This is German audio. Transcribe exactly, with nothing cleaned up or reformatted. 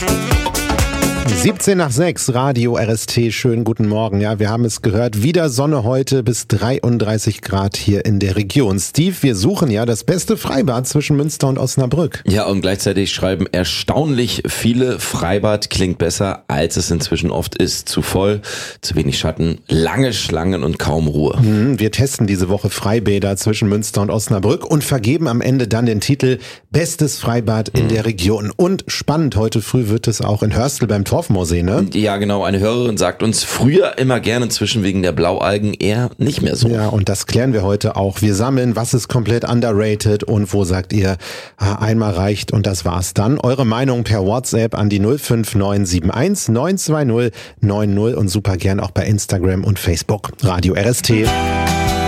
siebzehn nach sechs, Radio R S T, schönen guten Morgen. Ja, wir haben es gehört, wieder Sonne heute bis dreiunddreißig Grad hier in der Region. Steve, wir suchen ja das beste Freibad zwischen Münster und Osnabrück. Ja, und gleichzeitig schreiben erstaunlich viele, Freibad klingt besser, als es inzwischen oft ist. Zu voll, zu wenig Schatten, lange Schlangen und kaum Ruhe. Mhm, wir testen diese Woche Freibäder zwischen Münster und Osnabrück und vergeben am Ende dann den Titel Bestes Freibad in mhm. der Region. Und spannend, heute früh wird es auch in Hörstel beim Torfmoosee, ne? Ja, genau. Eine Hörerin sagt uns, früher immer gerne, inzwischen wegen der Blaualgen eher nicht mehr so. Ja, und das klären wir heute auch. Wir sammeln, was ist komplett underrated und wo sagt ihr, einmal reicht und das war's dann. Eure Meinung per WhatsApp an die null fünf neun sieben eins neun zwei null neun null und super gern auch bei Instagram und Facebook. Radio R S T.